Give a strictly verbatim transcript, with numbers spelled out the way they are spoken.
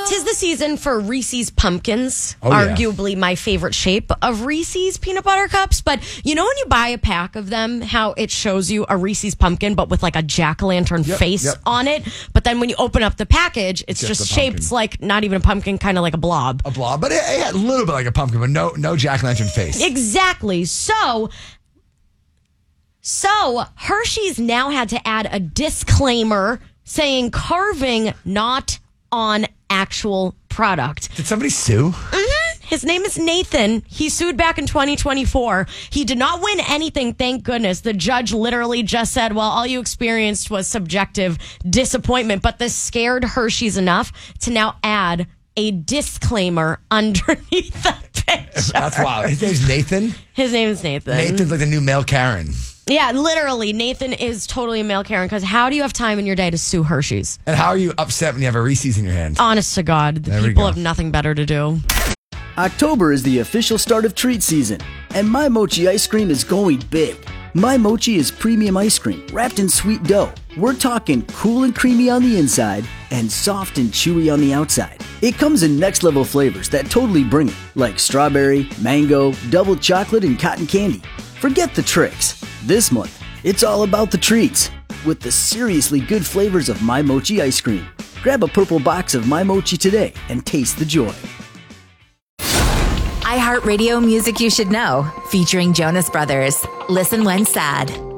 'Tis the season for Reese's Pumpkins, Oh, yeah. arguably my favorite shape of Reese's peanut butter cups. But you know when you buy a pack of them, how it shows you a Reese's pumpkin, but with like a jack-o'-lantern Yep, face yep. on it? But then when you open up the package, it's Just just, a shaped pumpkin. like not even a pumpkin, kind of like a blob. A blob, but it, it had a little bit like a pumpkin, but no, no jack-o'-lantern face. Exactly. So, so Hershey's now had to add a disclaimer saying carving not on actual product. Did somebody sue? Mm-hmm. His name is Nathan. He sued back in twenty twenty-four. He did not win anything, thank goodness. The judge literally just said, well, all you experienced was subjective disappointment. But this scared Hershey's enough to now add a disclaimer underneath the picture. That's wild. His name's Nathan. His name is Nathan. Nathan's like the new male Karen. Yeah, literally. Nathan is totally a male Karen because how do you have time in your day to sue Hershey's? And how are you upset when you have a Reese's in your hand? Honest to God, the There we people go. have nothing better to do. October is the official start of treat season, and My Mochi ice cream is going big. My Mochi is premium ice cream wrapped in sweet dough. We're talking cool and creamy on the inside and soft and chewy on the outside. It comes in next level flavors that totally bring it, like strawberry, mango, double chocolate, and cotton candy. Forget the tricks. This month, it's all about the treats with the seriously good flavors of My Mochi ice cream. Grab a purple box of My Mochi today and taste the joy. iHeartRadio Music You Should Know, featuring Jonas Brothers. Listen when sad.